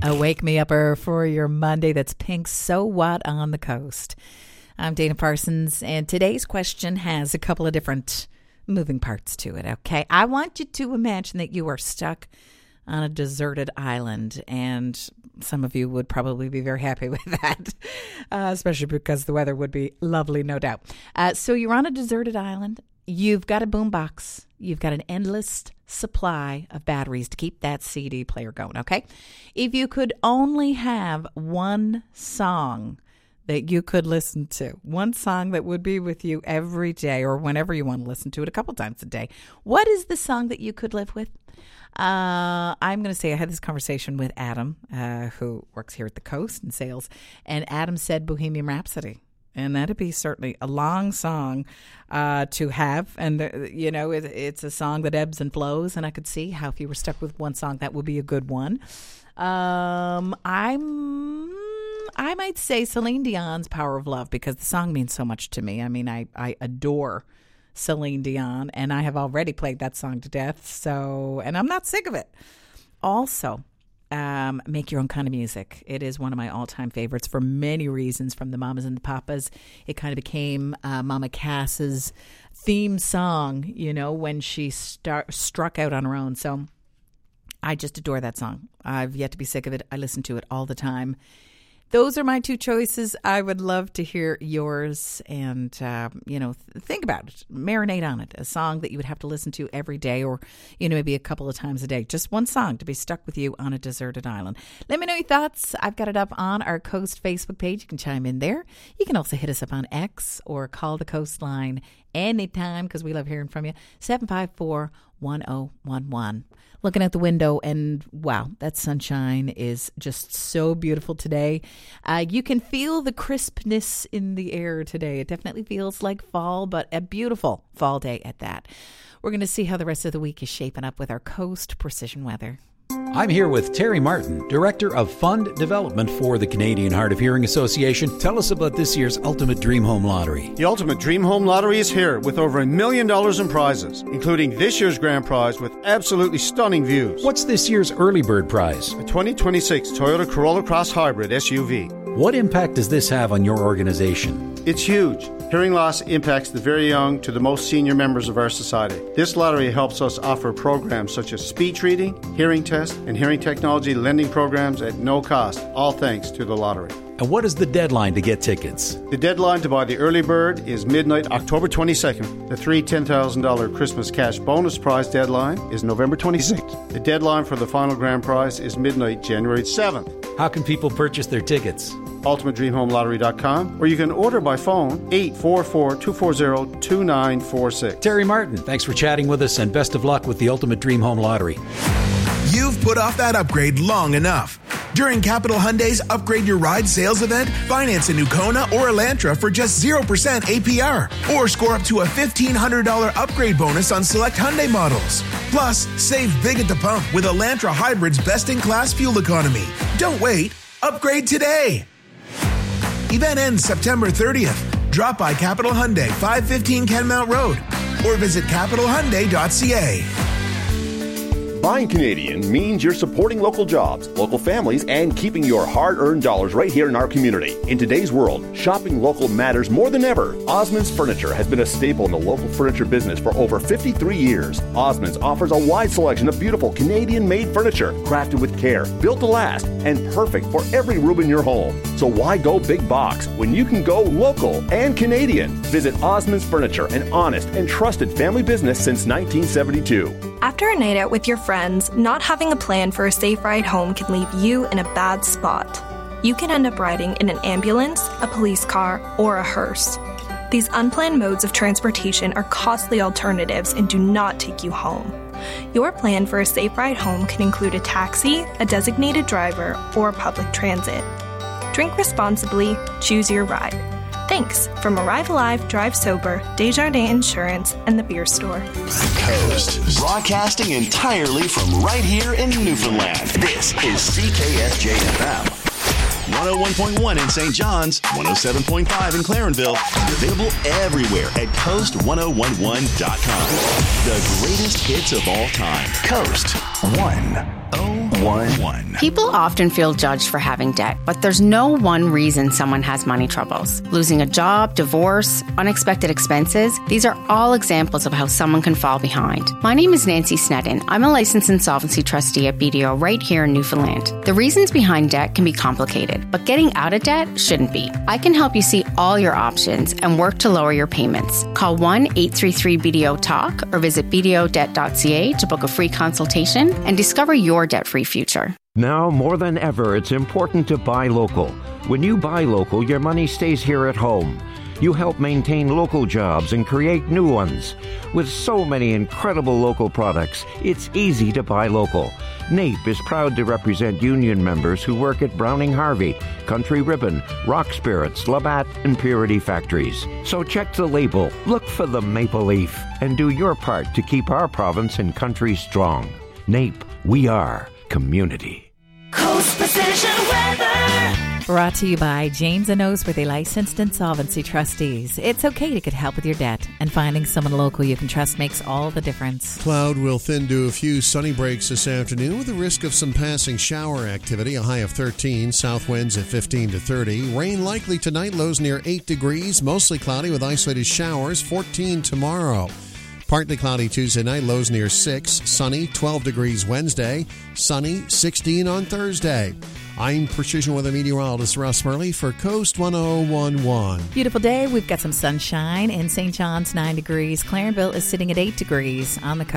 A Wake Me Upper for your Monday. That's Pink, So What on the Coast. I'm Dana Parsons, and today's question has a couple of different moving parts to it, okay? I want you to imagine that you are stuck on a deserted island, and some of you would probably be very happy with that, especially because the weather would be lovely, no doubt. So you're on a deserted island. You've got a boombox. You've got an endless supply of batteries to keep that CD player going, okay? If you could only have one song that you could listen to, one song that would be with you every day or whenever you want to listen to it, a couple times a day, what is the song that you could live with? I'm going to say I had this conversation with Adam, who works here at the Coast in sales, and Adam said Bohemian Rhapsody. And that'd be certainly a long song to have. And, it's a song that ebbs and flows. And I could see how if you were stuck with one song, that would be a good one. I might say Celine Dion's Power of Love, because the song means so much to me. I mean, I adore Celine Dion, and I have already played that song to death. And I'm not sick of it. Also, Make Your Own Kind of Music. It is one of my all-time favorites for many reasons, from the Mamas and the Papas. It kind of became Mama Cass's theme song, when she struck out on her own. So I just adore that song. I've yet to be sick of it. I listen to it all the time. Those are my two choices. I would love to hear yours and, think about it. Marinate on it. A song that you would have to listen to every day or, maybe a couple of times a day. Just one song to be stuck with you on a deserted island. Let me know your thoughts. I've got it up on our Coast Facebook page. You can chime in there. You can also hit us up on X or call the Coast line anytime, because we love hearing from you. 754-1011. Looking out the window, and wow, that sunshine is just so beautiful today. You can feel the crispness in the air today. It definitely feels like fall, but a beautiful fall day at that. We're going to see how the rest of the week is shaping up with our Coast Precision Weather. I'm here with Terry Martin, Director of Fund Development for the Canadian Hard of Hearing Association. Tell us about this year's Ultimate Dream Home Lottery. The Ultimate Dream Home Lottery is here with over $1 million in prizes, including this year's grand prize with absolutely stunning views. What's this year's early bird prize? A 2026 Toyota Corolla Cross Hybrid SUV. What impact does this have on your organization? It's huge. Hearing loss impacts the very young to the most senior members of our society. This lottery helps us offer programs such as speech reading, hearing tests, and hearing technology lending programs at no cost, all thanks to the lottery. And what is the deadline to get tickets? The deadline to buy the early bird is midnight, October 22nd. The $3 $10,000 Christmas cash bonus prize deadline is November 26th. The deadline for the final grand prize is midnight, January 7th. How can people purchase their tickets? UltimateDreamHomeLottery.com, or you can order by phone 844-240-2946. Terry Martin, thanks for chatting with us, and best of luck with the Ultimate Dream Home Lottery. You've put off that upgrade long enough. During Capital Hyundai's Upgrade Your Ride sales event, finance a new Kona or Elantra for just 0% APR, or score up to a $1,500 upgrade bonus on select Hyundai models. Plus, save big at the pump with Elantra Hybrid's best-in-class fuel economy. Don't wait. Upgrade today. Event ends September 30th. Drop by Capital Hyundai, 515 Kenmount Road, or visit capitalhyundai.ca. Buying Canadian means you're supporting local jobs, local families, and keeping your hard-earned dollars right here in our community. In today's world, shopping local matters more than ever. Osmond's Furniture has been a staple in the local furniture business for over 53 years. Osmond's offers a wide selection of beautiful Canadian-made furniture, crafted with care, built to last, and perfect for every room in your home. So why go big box when you can go local and Canadian? Visit Osmond's Furniture, an honest and trusted family business since 1972. After a night out with your friends, not having a plan for a safe ride home can leave you in a bad spot. You can end up riding in an ambulance, a police car, or a hearse. These unplanned modes of transportation are costly alternatives and do not take you home. Your plan for a safe ride home can include a taxi, a designated driver, or public transit. Drink responsibly, choose your ride. Thanks from Arrive Alive, Drive Sober, Desjardins Insurance, and the Beer Store. Coast, broadcasting entirely from right here in Newfoundland. This is CKSJ-FM. 101.1 in St. John's, 107.5 in Clarenville, and available everywhere at Coast1011.com. The greatest hits of all time. Coast 101. 1011. People often feel judged for having debt, but there's no one reason someone has money troubles. Losing a job, divorce, unexpected expenses, these are all examples of how someone can fall behind. My name is Nancy Sneddon. I'm a licensed insolvency trustee at BDO right here in Newfoundland. The reasons behind debt can be complicated, but getting out of debt shouldn't be. I can help you see all your options and work to lower your payments. Call 1-833-BDO-TALK or visit bdodebt.ca to book a free consultation and discover your debt-free future. Now more than ever, it's important to buy local. When you buy local, your money stays here at home. You help maintain local jobs and create new ones. With so many incredible local products, it's easy to buy local. NAPE is proud to represent union members who work at Browning Harvey, Country Ribbon, Rock Spirits, Labatt, and Purity Factories. So check the label, look for the maple leaf, and do your part to keep our province and country strong. NAPE, we are community. Coast Precision Weather. Brought to you by James & Noseworthy Licensed Insolvency Trustees. It's okay to get help with your debt, and finding someone local you can trust makes all the difference. Cloud will thin to a few sunny breaks this afternoon with a risk of some passing shower activity, a high of 13, south winds at 15 to 30. Rain likely tonight, lows near 8 degrees, mostly cloudy with isolated showers, 14 tomorrow. Partly cloudy Tuesday night, lows near 6, sunny, 12 degrees Wednesday, sunny, 16 on Thursday. I'm Precision Weather Meteorologist Russ Murley for Coast 1011. Beautiful day. We've got some sunshine in St. John's, 9 degrees. Clarenville is sitting at 8 degrees on the coast.